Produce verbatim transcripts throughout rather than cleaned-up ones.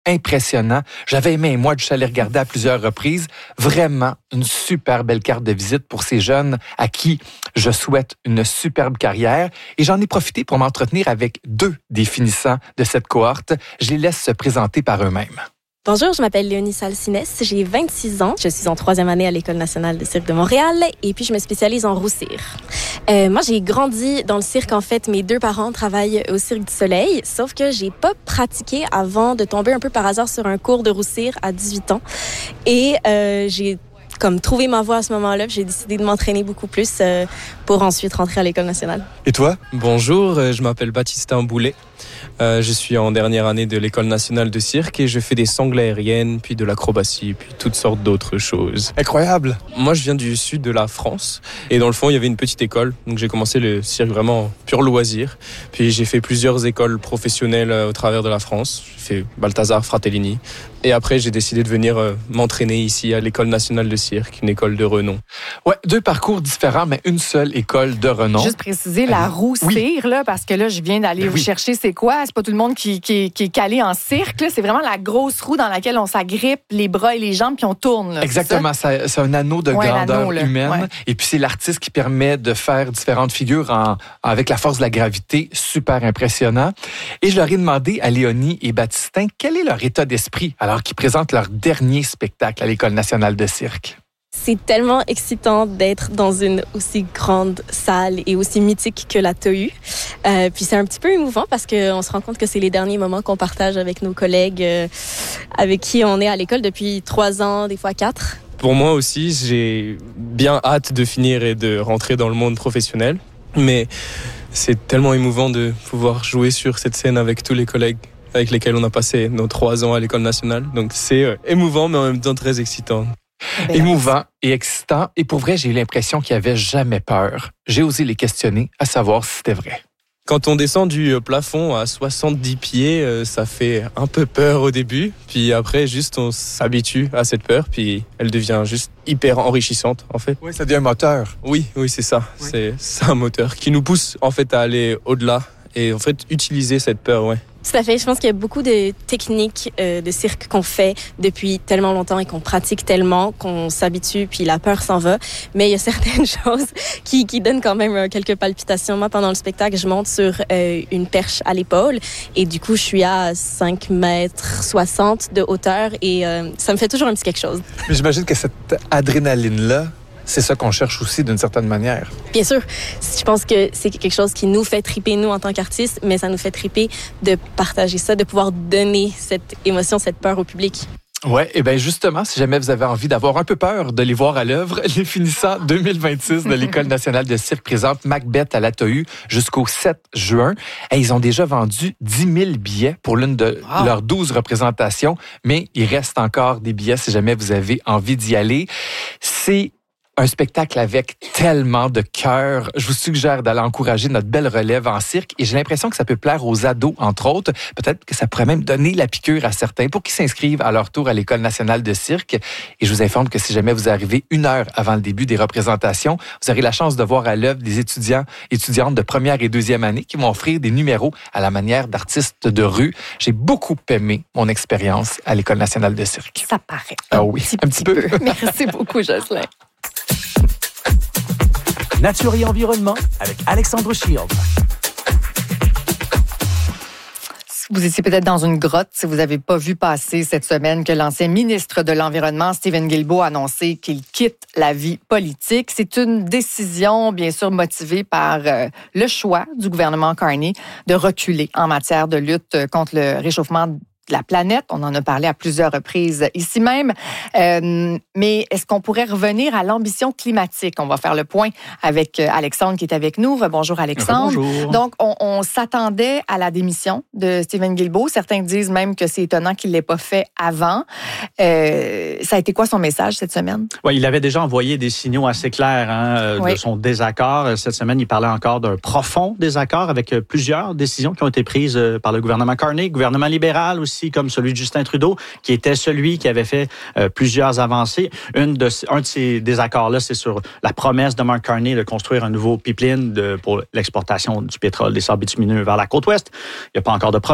impressionnant. J'avais aimé, moi, je suis allé regarder à plusieurs reprises. Vraiment une super belle carte de visite pour ces jeunes à qui je souhaite une superbe carrière. Et j'en ai profité pour m'entretenir avec deux des finissants de cette cohorte. Je les laisse se présenter par eux-mêmes. Bonjour, je m'appelle Léonie Salsinès, j'ai vingt-six ans. Je suis en troisième année à l'École nationale de cirque de Montréal et puis je me spécialise en roue-cire. Euh, moi, j'ai grandi dans le cirque. En fait, mes deux parents travaillent au Cirque du Soleil, sauf que j'ai pas pratiqué avant de tomber un peu par hasard sur un cours de roue-cire à dix-huit ans. Et euh, j'ai comme trouvé ma voie à ce moment-là, j'ai décidé de m'entraîner beaucoup plus euh, pour ensuite rentrer à l'École nationale. Et toi? Bonjour, je m'appelle Baptistin Boulet. Euh, je suis en dernière année de l'École nationale de cirque et je fais des sangles aériennes, puis de l'acrobatie, puis toutes sortes d'autres choses. Incroyable! Moi, je viens du sud de la France et dans le fond, il y avait une petite école. Donc, j'ai commencé le cirque vraiment pur loisir. Puis, j'ai fait plusieurs écoles professionnelles au travers de la France. J'ai fait Balthazar, Fratellini. Et après, j'ai décidé de venir euh, m'entraîner ici à l'École nationale de cirque, une école de renom. Ouais, deux parcours différents, mais une seule école de renom. Juste préciser la roue-cire, oui. là, parce que là, je viens d'aller ben vous oui. chercher c'est quoi. C'est pas tout le monde qui, qui, qui est calé en cirque. Là. C'est vraiment la grosse roue dans laquelle on s'agrippe les bras et les jambes puis on tourne. Là, exactement. C'est, c'est un anneau de ouais, grandeur humaine. Ouais. Et puis, c'est l'artiste qui permet de faire différentes figures en, avec la force de la gravité. Super impressionnant. Et je leur ai demandé à Léonie et Baptistin quel est leur état d'esprit alors qu'ils présentent leur dernier spectacle à l'École nationale de cirque. C'est tellement excitant d'être dans une aussi grande salle et aussi mythique que la T A U. Euh, puis c'est un petit peu émouvant parce qu'on se rend compte que c'est les derniers moments qu'on partage avec nos collègues euh, avec qui on est à l'école depuis trois ans, des fois quatre. Pour moi aussi, j'ai bien hâte de finir et de rentrer dans le monde professionnel. Mais c'est tellement émouvant de pouvoir jouer sur cette scène avec tous les collègues avec lesquels on a passé nos trois ans à l'École nationale. Donc c'est euh, émouvant, mais en même temps très excitant. Bien, émouvant et excitant. Et pour vrai, j'ai eu l'impression qu'ils n'avaient jamais peur. J'ai osé les questionner, à savoir si c'était vrai. Quand on descend du plafond à soixante-dix pieds, euh, ça fait un peu peur au début. Puis après, juste, on s'habitue à cette peur. Puis elle devient juste hyper enrichissante, en fait. Oui, ça devient un moteur. Oui, oui, c'est ça. Oui. C'est, c'est un moteur qui nous pousse, en fait, à aller au-delà. Et en fait, utiliser cette peur, ouais. Tout à fait. Je pense qu'il y a beaucoup de techniques euh, de cirque qu'on fait depuis tellement longtemps et qu'on pratique tellement qu'on s'habitue, puis la peur s'en va. Mais il y a certaines choses qui, qui donnent quand même euh, quelques palpitations. Moi, pendant le spectacle, je monte sur euh, une perche à l'épaule et du coup, je suis à cinq mètres soixante de hauteur et euh, ça me fait toujours un petit quelque chose. Mais j'imagine que cette adrénaline-là, c'est ça qu'on cherche aussi d'une certaine manière. Bien sûr. Je pense que c'est quelque chose qui nous fait triper, nous, en tant qu'artistes, mais ça nous fait triper de partager ça, de pouvoir donner cette émotion, cette peur au public. Oui, et bien justement, si jamais vous avez envie d'avoir un peu peur de les voir à l'œuvre, les finissants deux mille vingt-six de l'École nationale de cirque présentent Macbeth à la T A U jusqu'au sept juin. Et ils ont déjà vendu dix mille billets pour l'une de wow. leurs douze représentations, mais il reste encore des billets si jamais vous avez envie d'y aller. C'est un spectacle avec tellement de cœur. Je vous suggère d'aller encourager notre belle relève en cirque et j'ai l'impression que ça peut plaire aux ados, entre autres. Peut-être que ça pourrait même donner la piqûre à certains pour qu'ils s'inscrivent à leur tour à l'École nationale de cirque. Et je vous informe que si jamais vous arrivez une heure avant le début des représentations, vous aurez la chance de voir à l'œuvre des étudiants, étudiantes de première et deuxième année qui vont offrir des numéros à la manière d'artistes de rue. J'ai beaucoup aimé mon expérience à l'École nationale de cirque. Ça paraît. Ah oui, petit, un petit, petit peu. peu. Merci beaucoup, Jocelyn. Nature et environnement avec Alexandre Shield. Vous étiez peut-être dans une grotte si vous n'avez pas vu passer cette semaine que l'ancien ministre de l'Environnement, Steven Guilbeault, a annoncé qu'il quitte la vie politique. C'est une décision, bien sûr, motivée par euh, le choix du gouvernement Carney de reculer en matière de lutte contre le réchauffement de la planète. On en a parlé à plusieurs reprises ici même. Euh, mais est-ce qu'on pourrait revenir à l'ambition climatique? On va faire le point avec Alexandre qui est avec nous. Bonjour Alexandre. Bonjour. Donc, on, on s'attendait à la démission de Steven Guilbeault. Certains disent même que c'est étonnant qu'il ne l'ait pas fait avant. Euh, ça a été quoi son message cette semaine? Oui, il avait déjà envoyé des signaux assez clairs hein, oui. de son désaccord. Cette semaine, il parlait encore d'un profond désaccord avec plusieurs décisions qui ont été prises par le gouvernement Carney, gouvernement libéral aussi, comme celui de Justin Trudeau, qui était celui qui avait fait euh, plusieurs avancées. Une de, un de ces désaccords-là, c'est sur la promesse de Mark Carney de construire un nouveau pipeline de, pour l'exportation du pétrole des sables bitumineux vers la côte ouest. Il n'y a pas encore de projet.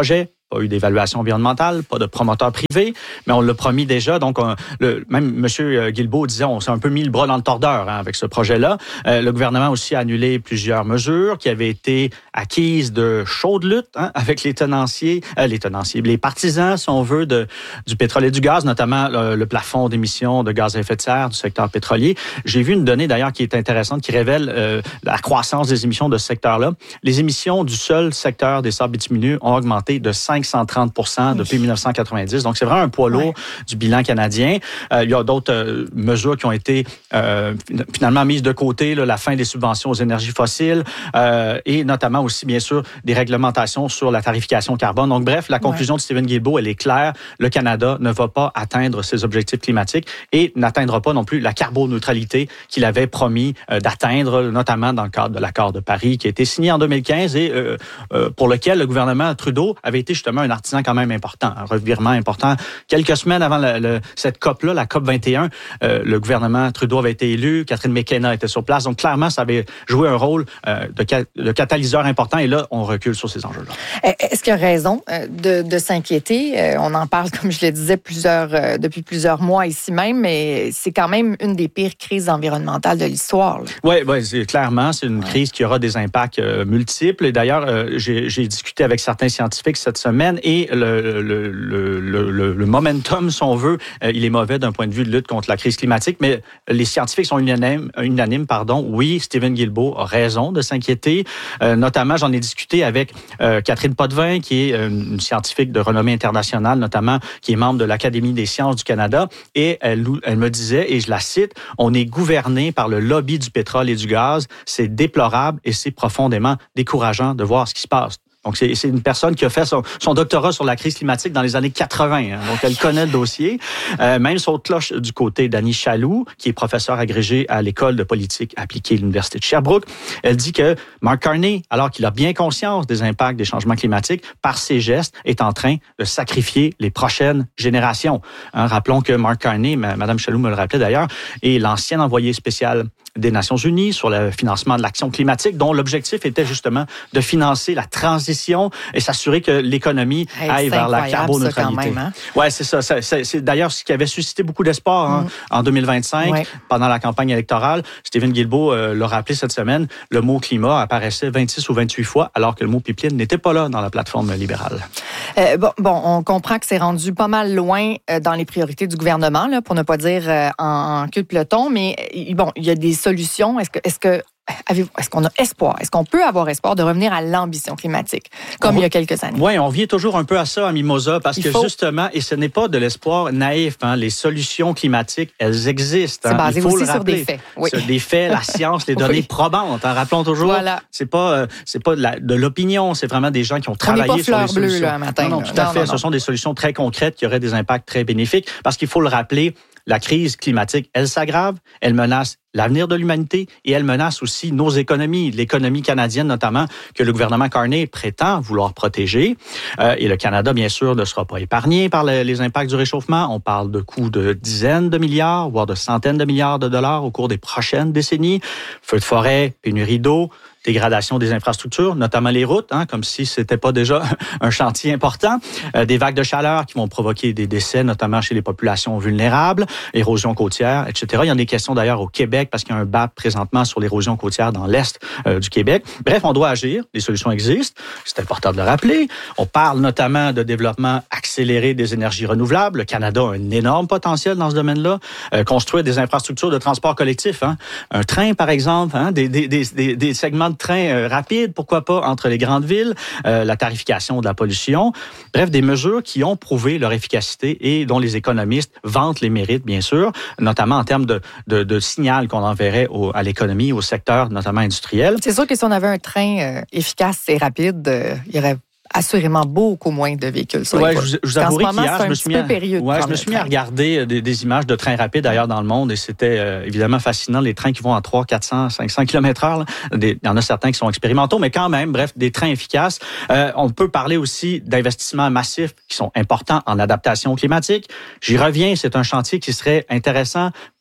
Pas eu d'évaluation environnementale, pas de promoteur privé, mais on l'a promis déjà. Donc, on, le, même M. Guilbeault disait, on s'est un peu mis le bras dans le tordeur hein, avec ce projet-là. Euh, le gouvernement aussi a annulé plusieurs mesures qui avaient été acquises de chaude lutte hein, avec les tenanciers, euh, les tenanciers, les partisans, si on veut, de, du pétrole et du gaz, notamment le, le plafond d'émissions de gaz à effet de serre du secteur pétrolier. J'ai vu une donnée d'ailleurs qui est intéressante, qui révèle euh, la croissance des émissions de ce secteur-là. Les émissions du seul secteur des sables bitumineux ont augmenté de cinq cent trente pour cent depuis dix-neuf cent quatre-vingt-dix. Donc, c'est vraiment un poids lourd ouais. du bilan canadien. Euh, il y a d'autres euh, mesures qui ont été euh, finalement mises de côté, là, la fin des subventions aux énergies fossiles euh, et notamment aussi, bien sûr, des réglementations sur la tarification carbone. Donc, bref, la conclusion ouais. de Stephen Guilbeault, elle est claire. Le Canada ne va pas atteindre ses objectifs climatiques et n'atteindra pas non plus la carboneutralité qu'il avait promis euh, d'atteindre, notamment dans le cadre de l'accord de Paris qui a été signé en deux mille quinze et euh, euh, pour lequel le gouvernement Trudeau avait été justement un artisan quand même important, un revirement important. Quelques semaines avant le, le, cette C O P-là, la C O P vingt et un, euh, le gouvernement Trudeau avait été élu, Catherine McKenna était sur place. Donc, clairement, ça avait joué un rôle euh, de, ca- de catalyseur important. Et là, on recule sur ces enjeux-là. Est-ce qu'il y a raison de, de s'inquiéter? On en parle, comme je le disais, plusieurs, depuis plusieurs mois ici même, mais c'est quand même une des pires crises environnementales de l'histoire. Oui, ouais, c'est, clairement, c'est une ouais. crise qui aura des impacts euh, multiples. Et d'ailleurs, euh, j'ai, j'ai discuté avec certains scientifiques cette semaine et le, le, le, le, le, le momentum, si on veut, euh, il est mauvais d'un point de vue de lutte contre la crise climatique, mais les scientifiques sont unanimes, unanimes pardon. Oui, Stephen Guilbeault a raison de s'inquiéter. Euh, notamment, j'en ai discuté avec euh, Catherine Potvin, qui est une scientifique de renommée internationale, notamment, qui est membre de l'Académie des sciences du Canada, et elle, elle me disait, et je la cite, « On est gouverné par le lobby du pétrole et du gaz. C'est déplorable et c'est profondément décourageant de voir ce qui se passe. » Donc, c'est, c'est une personne qui a fait son, son doctorat sur la crise climatique dans les années quatre-vingts. Hein. Donc, elle connaît le dossier. Euh, même son cloche du côté d'Annie Chaloux, qui est professeure agrégée à l'École de politique appliquée de l'Université de Sherbrooke. Elle dit que Mark Carney, alors qu'il a bien conscience des impacts des changements climatiques, par ses gestes, est en train de sacrifier les prochaines générations. Hein, rappelons que Mark Carney, Mme Chaloux me le rappelait d'ailleurs, est l'ancien envoyé spécial des Nations Unies sur le financement de l'action climatique, dont l'objectif était justement de financer la transition et s'assurer que l'économie hey, aille vers la carboneutralité. Hein? Ouais, c'est ça. C'est, c'est, c'est d'ailleurs ce qui avait suscité beaucoup d'espoir hein, mm. en deux mille vingt-cinq, ouais. pendant la campagne électorale. Stephen Guilbeault euh, l'a rappelé cette semaine, le mot climat apparaissait vingt-six ou vingt-huit fois, alors que le mot pipeline n'était pas là dans la plateforme libérale. Euh, bon, bon, on comprend que c'est rendu pas mal loin euh, dans les priorités du gouvernement, là, pour ne pas dire euh, en, en queue de peloton, mais bon, il y a des solutions. Est-ce que, est-ce que Avez-vous, est-ce qu'on a espoir? Est-ce qu'on peut avoir espoir de revenir à l'ambition climatique, comme on, il y a quelques années? Oui, on vient toujours un peu à ça à Mimosa, parce il que faut... justement, et ce n'est pas de l'espoir naïf, hein, les solutions climatiques, elles existent. Hein, c'est basé il faut aussi le rappeler. sur des faits. Oui. Sur des faits, la science, les données oui. probantes. Hein, rappelons toujours, voilà. c'est pas, euh, c'est pas de, la, de l'opinion, c'est vraiment des gens qui ont travaillé on n'est pas sur les solutions. Bleu, là, un matin, non, non, tout à non, fait. Non, ce non. sont des solutions très concrètes qui auraient des impacts très bénéfiques, parce qu'il faut le rappeler, la crise climatique, elle s'aggrave, elle menace l'avenir de l'humanité et elle menace aussi nos économies, l'économie canadienne notamment, que le gouvernement Carney prétend vouloir protéger. Euh, et le Canada, bien sûr, ne sera pas épargné par le, les impacts du réchauffement. On parle de coûts de dizaines de milliards, voire de centaines de milliards de dollars au cours des prochaines décennies. Feux de forêt, pénurie d'eau, dégradation des infrastructures, notamment les routes, hein, comme si c'était pas déjà un chantier important, euh, des vagues de chaleur qui vont provoquer des décès, notamment chez les populations vulnérables, érosion côtière, et cetera. Il y en a des questions d'ailleurs au Québec, parce qu'il y a un B A P présentement sur l'érosion côtière dans l'est euh, du Québec. Bref, on doit agir, les solutions existent, c'est important de le rappeler. On parle notamment de développement accéléré des énergies renouvelables. Le Canada a un énorme potentiel dans ce domaine-là. Euh, construire des infrastructures de transport collectif, hein. Un train, par exemple, hein, des, des, des, des segments de train euh, rapide, pourquoi pas, entre les grandes villes, euh, la tarification de la pollution. Bref, des mesures qui ont prouvé leur efficacité et dont les économistes vantent les mérites, bien sûr, notamment en termes de, de, de signal qu'on enverrait au, à l'économie, au secteur, notamment industriel. C'est sûr que si on avait un train euh, efficace et rapide, euh, il y aurait assurément beaucoup moins de véhicules sur ouais, les voies. Je, je vous avouerai qu'hier, je me suis mis, à, ouais, je me suis mis à regarder des, des images de trains rapides d'ailleurs dans le monde et c'était euh, évidemment fascinant. Les trains qui vont à trois cents, quatre cents, cinq cents kilomètres heure. Il y en a certains qui sont expérimentaux, mais quand même, bref, des trains efficaces. Euh, on peut parler aussi d'investissements massifs qui sont importants en adaptation climatique. J'y reviens, c'est un chantier qui serait intéressant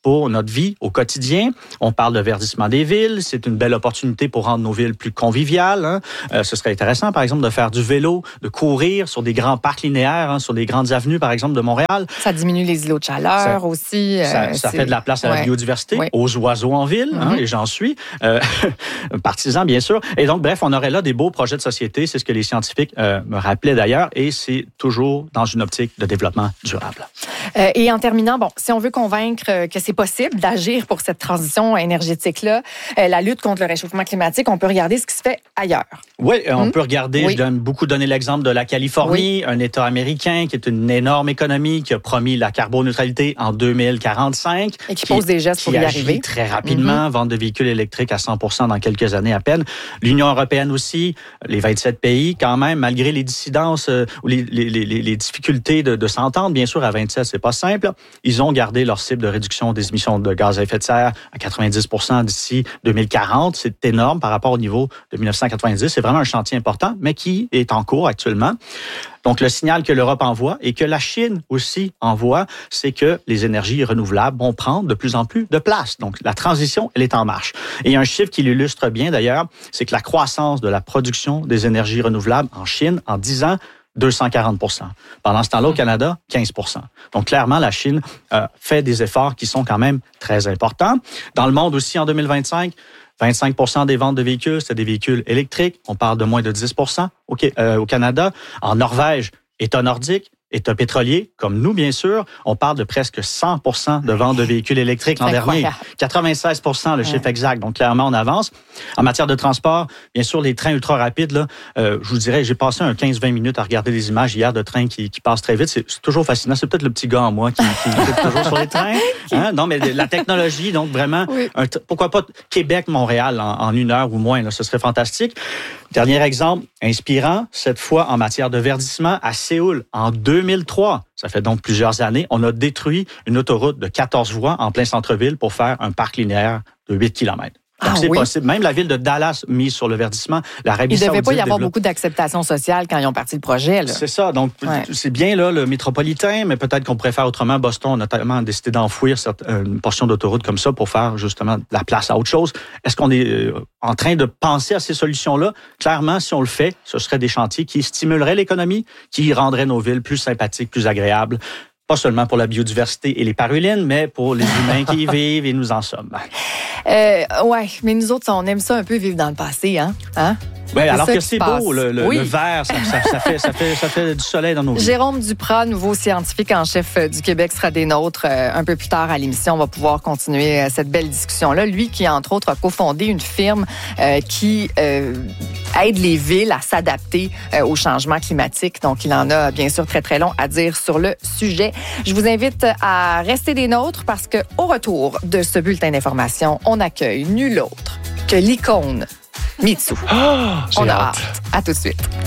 pour notre vie au quotidien. On parle de verdissement des villes. C'est une belle opportunité pour rendre nos villes plus conviviales. Hein. Euh, ce serait intéressant, par exemple, de faire du vélo, de courir sur des grands parcs linéaires, hein, sur des grandes avenues, par exemple, de Montréal. Ça diminue les îlots de chaleur ça, aussi. Ça, euh, ça fait de la place à ouais. la biodiversité, ouais. aux oiseaux en ville, mm-hmm. hein, et j'en suis euh, partisan, bien sûr. Et donc, bref, on aurait là des beaux projets de société. C'est ce que les scientifiques euh, me rappelaient d'ailleurs, et c'est toujours dans une optique de développement durable. Euh, et en terminant, bon, si on veut convaincre que c'est possible d'agir pour cette transition énergétique-là, euh, la lutte contre le réchauffement climatique, on peut regarder ce qui se fait ailleurs. Oui, on hum? peut regarder, oui. je donne beaucoup donné l'exemple de la Californie, oui. un État américain qui est une énorme économie, qui a promis la carboneutralité en deux mille quarante-cinq. Et qui, qui pose des gestes pour y arriver. Très rapidement, mm-hmm. vente de véhicules électriques à cent pour cent dans quelques années à peine. L'Union européenne aussi, les vingt-sept pays, quand même, malgré les dissidences euh, ou les, les, les, les difficultés de, de s'entendre, bien sûr, à vingt-sept, c'est pas simple, ils ont gardé leur cible de réduction des émissions de gaz à effet de serre à quatre-vingt-dix pour cent d'ici deux mille quarante. C'est énorme par rapport au niveau de dix-neuf cent quatre-vingt-dix. C'est vraiment un chantier important, mais qui est en cours actuellement. Donc, le signal que l'Europe envoie et que la Chine aussi envoie, c'est que les énergies renouvelables vont prendre de plus en plus de place. Donc, la transition, elle est en marche. Et il y a un chiffre qui l'illustre bien, d'ailleurs, c'est que la croissance de la production des énergies renouvelables en Chine, en dix ans, deux cent quarante pour cent. Pendant ce temps-là, au Canada, quinze pour cent. Donc, clairement, la Chine euh, fait des efforts qui sont quand même très importants. Dans le monde aussi, en deux mille vingt-cinq, vingt-cinq pour cent des ventes de véhicules, c'est des véhicules électriques. On parle de moins de dix pour cent au, euh, au Canada. En Norvège, État nordique, État pétrolier, comme nous, bien sûr, on parle de presque cent pour cent de ventes de véhicules électriques l'an dernier. quatre-vingt-seize pour cent le chiffre ouais. exact. Donc, clairement, on avance. En matière de transport, bien sûr, les trains ultra rapides, là, euh, je vous dirais, j'ai passé un quinze vingt minutes à regarder des images hier de trains qui, qui passent très vite. C'est, c'est toujours fascinant. C'est peut-être le petit gars en moi qui, qui est toujours sur les trains. Hein? Non, mais la technologie, donc vraiment, oui. un, pourquoi pas Québec-Montréal en, en une heure ou moins, là, ce serait fantastique. Dernier exemple, inspirant, cette fois en matière de verdissement, à Séoul, en deux mille trois. Ça fait donc plusieurs années. On a détruit une autoroute de quatorze voies en plein centre-ville pour faire un parc linéaire de huit kilomètres. Donc, ah, c'est oui. possible. Même la ville de Dallas mise sur le verdissement, l'Arabie Saoudite... Il ne devait pas y avoir développe... beaucoup d'acceptation sociale quand ils ont parti le projet. Là. C'est ça. Donc, ouais. c'est bien là le métropolitain, mais peut-être qu'on pourrait faire autrement. Boston a notamment décidé d'enfouir cette, une portion d'autoroute comme ça pour faire justement la place à autre chose. Est-ce qu'on est euh, en train de penser à ces solutions-là? Clairement, si on le fait, ce seraient des chantiers qui stimuleraient l'économie, qui rendraient nos villes plus sympathiques, plus agréables. Pas seulement pour la biodiversité et les parulines, mais pour les humains qui y vivent, et nous en sommes. Euh, ouais, mais nous autres, on aime ça un peu vivre dans le passé, hein? hein? Oui, alors que c'est beau, le, le, oui. le vert, ça, ça, ça, fait, ça, fait, ça fait du soleil dans nos vies. Jérôme Duprat, nouveau scientifique en chef du Québec, sera des nôtres un peu plus tard à l'émission. On va pouvoir continuer cette belle discussion-là. Lui qui, entre autres, a cofondé une firme euh, qui euh, aide les villes à s'adapter euh, au changement climatique. Donc, il en a bien sûr très, très long à dire sur le sujet. Je vous invite à rester des nôtres parce qu'au retour de ce bulletin d'information, on accueille nul autre que l'icône Mitsou. Oh, on a hâte. À tout de suite.